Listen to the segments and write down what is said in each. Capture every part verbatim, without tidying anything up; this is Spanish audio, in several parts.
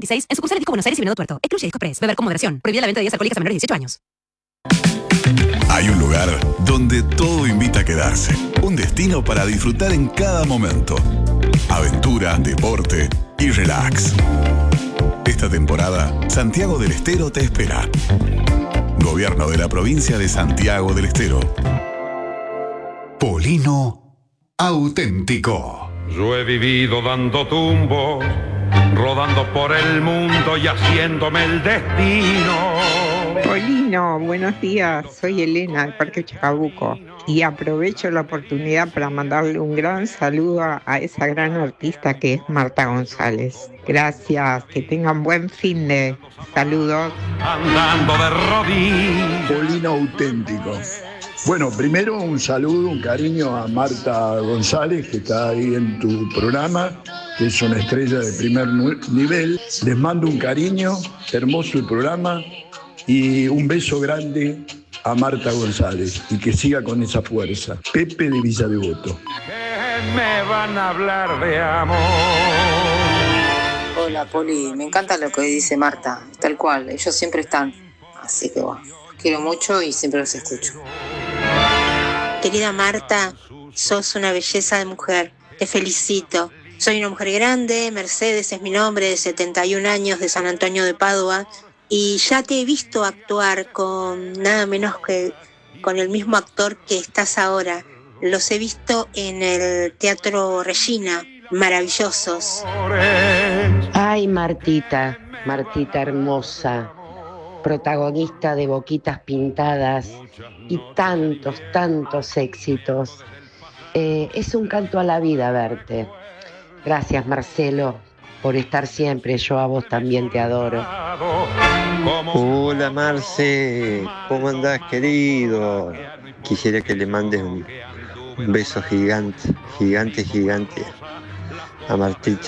veintiséis en sucursales Disco Buenos Aires y Venado Tuerto. Excluye Disco Press. Beber con moderación. Prohibida la venta de bebidas alcohólicas a menores de dieciocho años. Hay un lugar donde todo invita a quedarse. Un destino para disfrutar en cada momento. Aventura, deporte y relax. Esta temporada, Santiago del Estero te espera. Gobierno de la provincia de Santiago del Estero. Polino Auténtico. Yo he vivido dando tumbos, rodando por el mundo y haciéndome el destino. Polino, buenos días. Soy Elena del Parque Chacabuco y aprovecho la oportunidad para mandarle un gran saludo a, a esa gran artista que es Marta González. Gracias, que tengan buen fin de saludos. Andando de rodillas. Polino Auténtico. Bueno, primero un saludo, un cariño a Marta González, que está ahí en tu programa, que es una estrella de primer nivel. Les mando un cariño, hermoso el programa, y un beso grande a Marta González, y que siga con esa fuerza. Pepe de Villa Devoto. Que me van a hablar de amor. Hola, Poli, me encanta lo que dice Marta, tal cual, ellos siempre están, así que bueno, los quiero mucho y siempre los escucho. Querida Marta, sos una belleza de mujer, te felicito. Soy una mujer grande, Mercedes es mi nombre, de setenta y un años, de San Antonio de Padua, y ya te he visto actuar con nada menos que con el mismo actor que estás ahora. Los he visto en el Teatro Regina, maravillosos. Ay, Martita, Martita hermosa, protagonista de Boquitas Pintadas y tantos, tantos éxitos. Eh, es un canto a la vida verte. Gracias, Marcelo, por estar siempre. Yo a vos también te adoro. Hola, Marce, ¿cómo andás, querido? Quisiera que le mandes un, un beso gigante, gigante, gigante a Martita.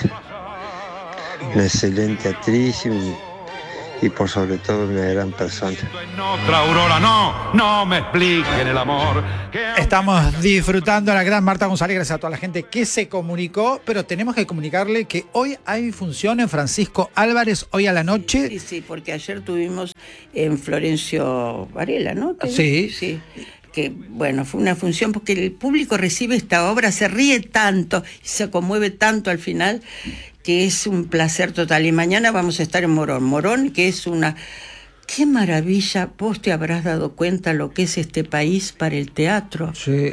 Una excelente actriz y un y por sobre todo una gran persona. En otra aurora, no, no me expliquen el amor. Estamos disfrutando a la gran Marta González, gracias a toda la gente que se comunicó, pero tenemos que comunicarle que hoy hay función en Francisco Álvarez, hoy a la noche. Sí, sí, porque ayer tuvimos en Florencio Varela, ¿no? Sí. Sí. Que bueno, fue una función porque el público recibe esta obra, se ríe tanto y se conmueve tanto al final, que es un placer total. Y mañana vamos a estar en Morón. Morón, que es una... ¡Qué maravilla! Vos te habrás dado cuenta lo que es este país para el teatro. Sí.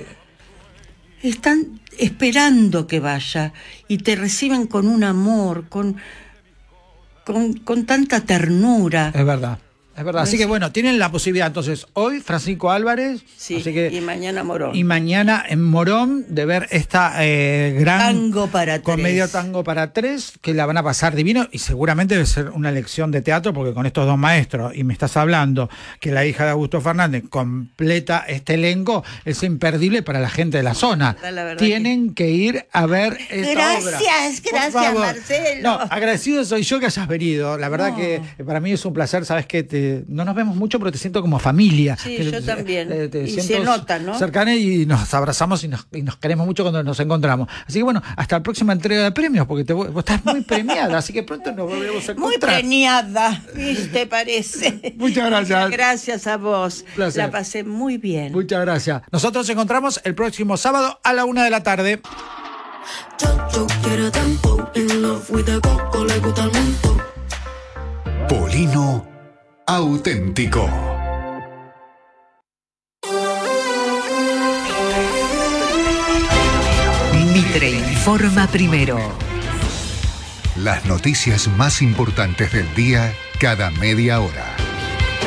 Están esperando que vaya y te reciben con un amor, con, con, con tanta ternura. Es verdad. Es verdad, así que bueno, tienen la posibilidad entonces hoy Francisco Álvarez, sí, así que, y mañana Morón. Y mañana en Morón de ver esta eh, gran tango para comedia tres. Tango para tres, que la van a pasar divino y seguramente debe ser una lección de teatro porque con estos dos maestros, y me estás hablando que la hija de Augusto Fernández completa este elenco, es imperdible para la gente de la zona. La verdad Tienen que... que ir a ver esta gracias, obra. Gracias, gracias Marcelo. No, agradecido soy yo que hayas venido, la verdad no. que para mí es un placer, sabes que te no nos vemos mucho, pero te siento como familia. Sí, te, yo también. Te, te y se nota, ¿no? Cercana y nos abrazamos y nos, y nos queremos mucho cuando nos encontramos. Así que bueno, hasta la próxima entrega de premios, porque te, vos estás muy premiada, así que pronto nos volveremos a encontrar. Muy premiada, ¿te parece? Muchas gracias. Muchas gracias a vos. Placer. La pasé muy bien. Muchas gracias. Nosotros nos encontramos el próximo sábado a la una de la tarde. Polino Auténtico. Mitre informa primero. Las noticias más importantes del día cada media hora.